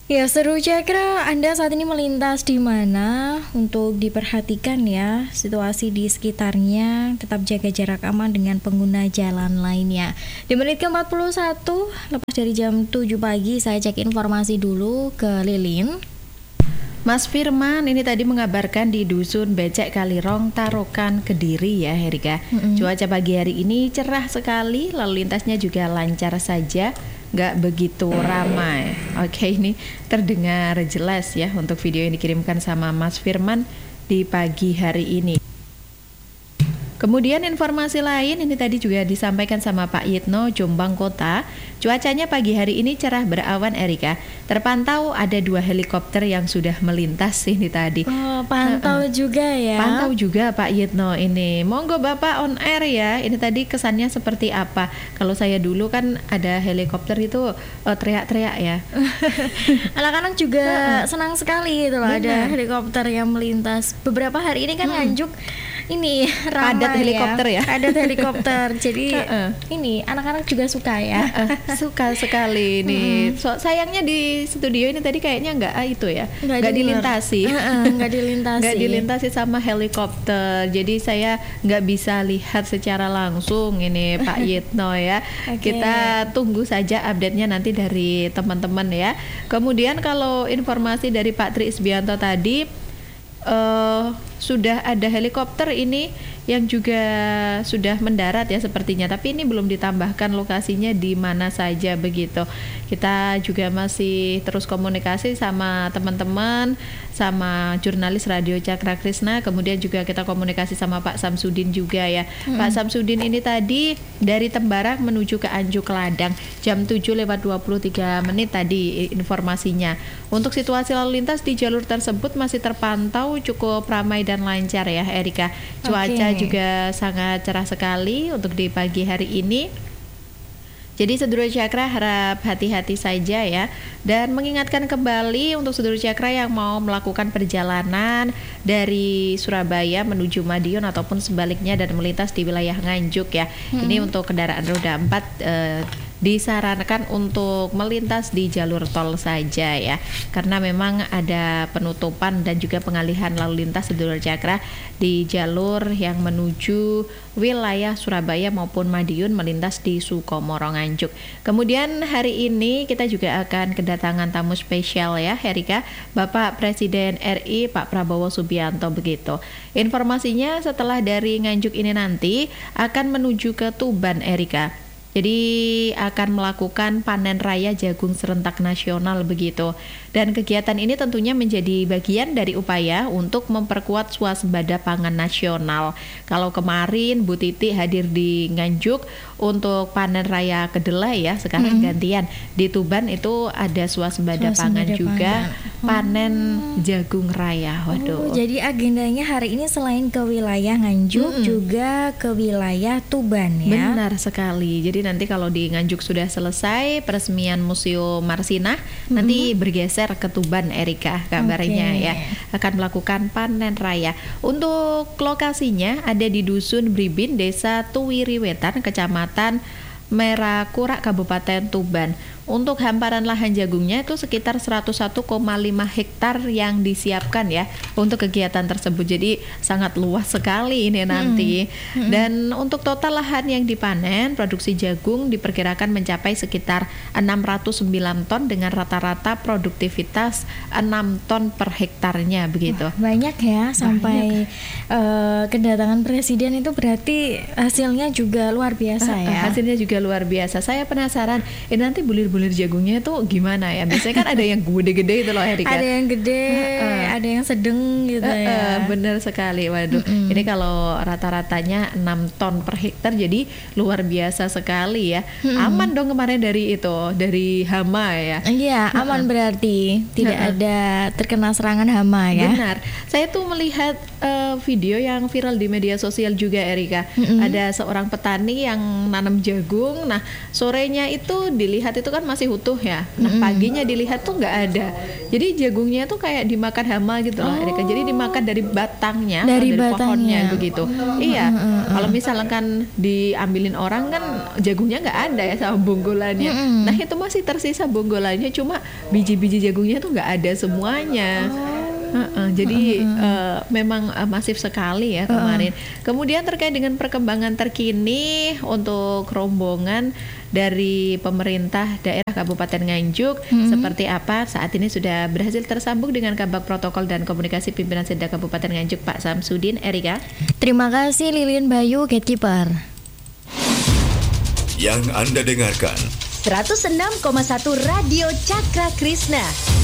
Ya, seru Cakra. Anda saat ini melintas di mana? Untuk diperhatikan ya, situasi di sekitarnya, tetap jaga jarak aman dengan pengguna jalan lainnya. Di menit ke-41, lepas dari jam 7 pagi, saya cek informasi dulu ke Lilin. Mas Firman ini tadi mengabarkan di Dusun Becek Kalirong, Tarokan, Kediri ya Herika. Cuaca pagi hari ini cerah sekali, lalu lintasnya juga lancar saja, nggak begitu ramai. Oke, ini terdengar jelas ya untuk video yang dikirimkan sama Mas Firman di pagi hari ini. Kemudian informasi lain ini tadi juga disampaikan sama Pak Yitno, Jombang Kota. Cuacanya pagi hari ini cerah berawan Erika. Terpantau ada 2 helikopter yang sudah melintas ini tadi. Oh, pantau juga ya. Pantau juga Pak Yitno ini. Monggo Bapak on air ya. Ini tadi kesannya seperti apa? Kalau saya dulu kan ada helikopter itu teriak-teriak ya. Anak-anak juga senang sekali itu loh, ada helikopter yang melintas. Beberapa hari ini kan Nganjuk ini ramai padat helikopter ya. Padat helikopter. Jadi ini anak-anak juga suka ya. Suka sekali nih. Sayangnya di studio ini tadi kayaknya nggak dilintasi. Nggak dilintasi. Nggak dilintasi sama helikopter. Jadi saya nggak bisa lihat secara langsung ini Pak Yitno ya. Kita tunggu saja update-nya nanti dari teman-teman ya. Kemudian kalau informasi dari Pak Tri Isbianto tadi, sudah ada helikopter ini yang juga sudah mendarat ya sepertinya, tapi ini belum ditambahkan lokasinya di mana saja begitu. Kita juga masih terus komunikasi sama teman-teman, sama jurnalis Radio Cakra Krisna, kemudian juga kita komunikasi sama Pak Samsudin juga ya. Pak Samsudin ini tadi dari Tembarak menuju ke Anjuk Ladang jam 7:23 tadi informasinya. Untuk situasi lalu lintas di jalur tersebut masih terpantau cukup ramai dan lancar ya Erika. Cuaca juga sangat cerah sekali untuk di pagi hari ini. Jadi sedulur Cakra harap hati-hati saja ya. Dan mengingatkan kembali untuk sedulur Cakra yang mau melakukan perjalanan dari Surabaya menuju Madiun ataupun sebaliknya dan melintas di wilayah Nganjuk ya. Ini untuk kendaraan roda 4 disarankan untuk melintas di jalur tol saja ya, karena memang ada penutupan dan juga pengalihan lalu lintas sedulur Cakra di jalur yang menuju wilayah Surabaya maupun Madiun melintas di Sukomoro Nganjuk. Kemudian hari ini kita juga akan kedatangan tamu spesial ya Erika, Bapak Presiden RI Pak Prabowo Subianto begitu. Informasinya setelah dari Nganjuk ini nanti akan menuju ke Tuban Erika. Jadi akan melakukan panen raya jagung serentak nasional begitu. Dan kegiatan ini tentunya menjadi bagian dari upaya untuk memperkuat swasembada pangan nasional. Kalau kemarin Bu Titi hadir di Nganjuk untuk panen raya kedelai ya, sekarang gantian di Tuban itu ada swasembada pangan juga, panen jagung raya. Waduh. Jadi agendanya hari ini selain ke wilayah Nganjuk juga ke wilayah Tuban ya. Benar sekali. Jadi nanti kalau di Nganjuk sudah selesai peresmian Museum Marsinah, nanti bergeser ke Tuban Erika kabarnya ya, akan melakukan panen raya. Untuk lokasinya ada di Dusun Bribin, Desa Tuwiriwetan, Kecamatan Merakura, Kabupaten Tuban. Untuk hamparan lahan jagungnya itu sekitar 101,5 hektar yang disiapkan ya untuk kegiatan tersebut. Jadi sangat luas sekali ini nanti. Dan untuk total lahan yang dipanen, produksi jagung diperkirakan mencapai sekitar 609 ton dengan rata-rata produktivitas 6 ton per hektarnya begitu. Banyak ya, sampai kedatangan presiden itu berarti hasilnya juga luar biasa ya. Hasilnya juga luar biasa. Saya penasaran, ini nanti bulir-bulir jagungnya itu gimana ya? Biasanya kan ada yang gede-gede itu loh Erika. Ada yang gede, ada yang sedang gitu ya. Bener sekali. Waduh, ini kalau rata-ratanya 6 ton per hektar, jadi luar biasa sekali ya. Aman dong kemarin dari hama ya. Iya, aman berarti tidak ada terkena serangan hama ya. Benar. Saya tuh melihat video yang viral di media sosial juga Erika. Ada seorang petani yang nanam jagung. Nah, sorenya itu dilihat itu kan masih utuh ya. Nah paginya dilihat tuh nggak ada. Jadi jagungnya tuh kayak dimakan hama gitu loh, Erika. Jadi dimakan dari batangnya, dari pohonnya begitu. Iya. Kalau misalkan diambilin orang kan jagungnya nggak ada ya sama bungkulannya. Nah itu masih tersisa bungkulannya, cuma biji-biji jagungnya tuh nggak ada semuanya. Jadi memang masif sekali ya kemarin. Kemudian terkait dengan perkembangan terkini untuk rombongan dari pemerintah daerah Kabupaten Nganjuk seperti apa, saat ini sudah berhasil tersambung dengan Kabag Protokol dan Komunikasi Pimpinan Setda Kabupaten Nganjuk, Pak Samsudin. Erika. Terima kasih Lilin Bayu, Gatekeeper. Yang Anda dengarkan 106,1 Radio Cakra Krishna.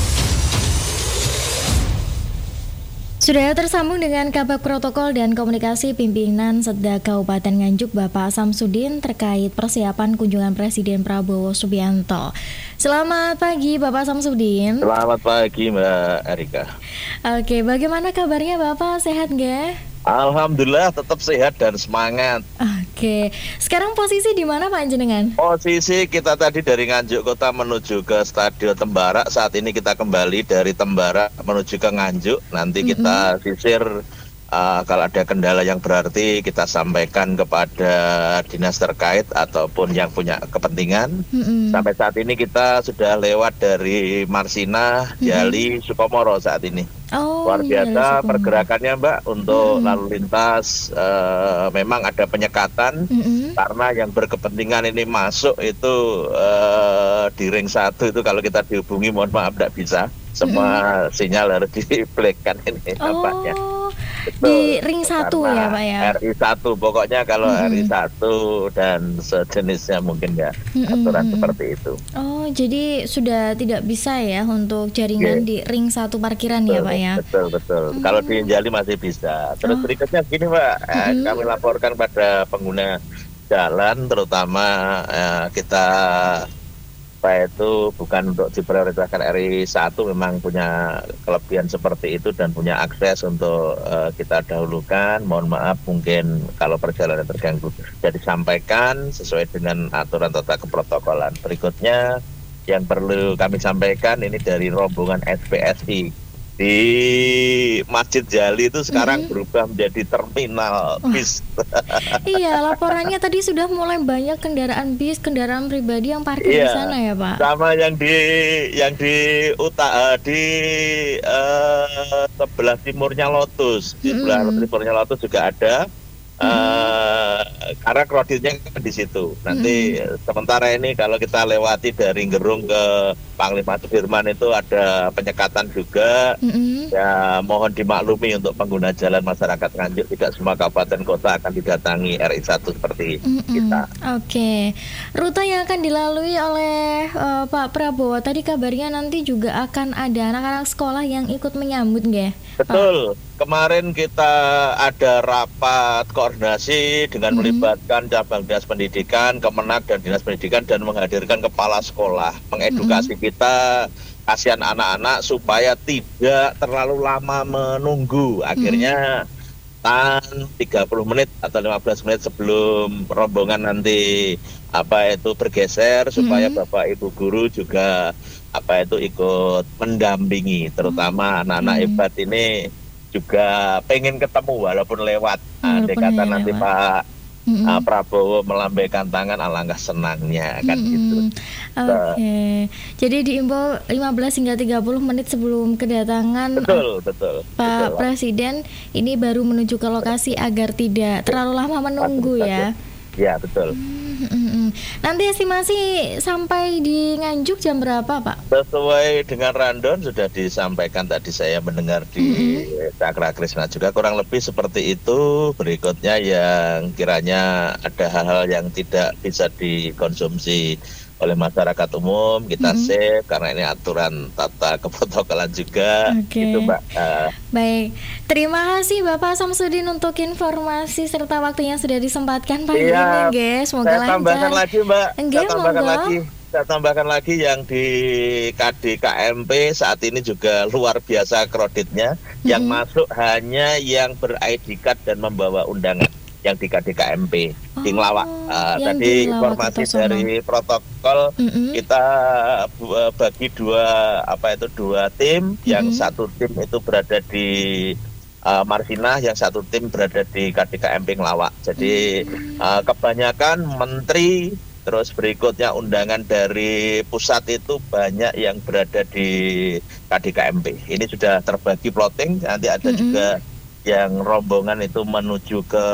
Sudah tersambung dengan Kabag Protokol dan Komunikasi Pimpinan Setda Kabupaten Nganjuk, Bapak Samsudin, terkait persiapan kunjungan Presiden Prabowo Subianto. Selamat pagi Bapak Samsudin. Selamat pagi Mbak Erika. Oke, bagaimana kabarnya Bapak? Sehat nggak? Alhamdulillah tetap sehat dan semangat. Oke, sekarang posisi di mana Pak Jenengan? Posisi kita tadi dari Nganjuk Kota menuju ke Stadion Tembara. Saat ini kita kembali dari Tembara menuju ke Nganjuk. Nanti kita sisir, kalau ada kendala yang berarti kita sampaikan kepada dinas terkait ataupun yang punya kepentingan. Sampai saat ini kita sudah lewat dari Marsina, Jali, Sukomoro saat ini. Luar biasa pergerakannya Mbak untuk lalu lintas. Memang ada penyekatan karena yang berkepentingan ini masuk itu di ring 1 itu kalau kita dihubungi mohon maaf tidak bisa. Semua sinyal harus di-black-kan ini nampaknya. Betul. Di ring 1 ya Pak ya? RI 1 pokoknya kalau RI 1 dan sejenisnya mungkin ya aturan seperti itu. Oh jadi sudah tidak bisa ya untuk jaringan di ring 1 parkiran ya Pak ya? Betul. Kalau di Jali masih bisa. Terus berikutnya gini Mbak, kami laporkan pada pengguna jalan terutama kita itu bukan untuk diprioritaskan RI 1, memang punya kelebihan seperti itu dan punya akses untuk kita dahulukan. Mohon maaf mungkin kalau perjalanan terganggu. Jadi sampaikan sesuai dengan aturan tata keprotokolan. Berikutnya yang perlu kami sampaikan ini dari rombongan SPSI. Di Masjid Jali itu sekarang berubah menjadi terminal bis. Iya, laporannya tadi sudah mulai banyak kendaraan bis, kendaraan pribadi yang parkir di sana ya Pak. Sama yang di sebelah timurnya Lotus, di sebelah timurnya Lotus juga ada. Karena kreditnya di situ. Nanti sementara ini kalau kita lewati dari Gerung ke Panglima Sudirman itu ada penyekatan juga. Ya mohon dimaklumi untuk pengguna jalan masyarakat Nganjuk, tidak semua kabupaten kota akan didatangi RI 1 seperti kita. Oke. Rute yang akan dilalui oleh Pak Prabowo tadi kabarnya nanti juga akan ada anak-anak sekolah yang ikut menyambut nggih? Betul. Kemarin kita ada rapat koordinasi dengan melibatkan cabang dinas pendidikan, Kemenak dan dinas pendidikan dan menghadirkan kepala sekolah, mengedukasi kita, kasihan anak-anak supaya tidak terlalu lama menunggu. Akhirnya 30 menit atau 15 menit sebelum rombongan nanti bergeser supaya Bapak Ibu guru juga ikut mendampingi, terutama anak-anak hebat ini juga pengen ketemu walaupun lewat. Andai kata nanti Pak Prabowo melambaikan tangan, alangkah senangnya kan gitu. Oke. Jadi diimbau 15 hingga 30 menit sebelum kedatangan Pak Presiden ini baru menuju ke lokasi agar tidak terlalu lama menunggu ya. Ya betul. Nanti estimasi sampai di Nganjuk jam berapa Pak? Sesuai dengan rundown sudah disampaikan tadi, saya mendengar di Cakra Krishna juga kurang lebih seperti itu. Berikutnya yang kiranya ada hal-hal yang tidak bisa dikonsumsi oleh masyarakat umum kita save karena ini aturan tata keprotokolan juga. Gitu Mbak. Baik, terima kasih Bapak Samsudin untuk informasi serta waktunya sudah disempatkan pagi ini guys. Semoga lancar. Tambahkan lagi Mbak. Saya tambahkan lagi yang di KDKMP saat ini juga luar biasa kreditnya. Yang masuk hanya yang ber-ID card dan membawa undangan. yang di KDKMP di Ngelawak. yang Tadi di Ngelawak, informasi Kertosono. dari protokol kita bagi dua tim, yang satu tim itu berada di Marsinah, yang satu tim berada di KDKMP Ngelawak. Jadi kebanyakan menteri, terus berikutnya undangan dari pusat itu banyak yang berada di KDKMP. Ini sudah terbagi plotting, nanti ada juga yang rombongan itu menuju ke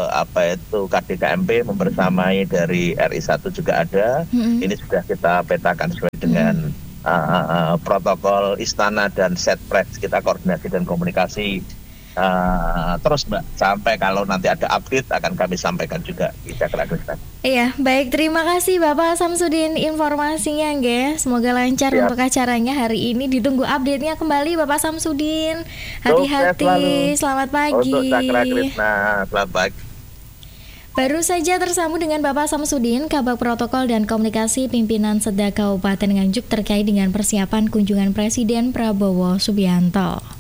KDKMP membersamai dari RI1 juga ada. Ini sudah kita petakan sesuai dengan protokol istana dan setpres, kita koordinasi dan komunikasi terus Mbak, sampai kalau nanti ada update akan kami sampaikan juga di Cakra Krisna. Iya, baik, terima kasih Bapak Samsudin informasinya nggih. Semoga lancar untuk acaranya hari ini. Ditunggu update-nya kembali Bapak Samsudin. Hati-hati, selamat pagi. Untuk Cakra Krisna, selamat pagi. Baru saja tersambung dengan Bapak Samsudin, Kabag Protokol dan Komunikasi Pimpinan Sedda Kabupaten Nganjuk terkait dengan persiapan kunjungan Presiden Prabowo Subianto.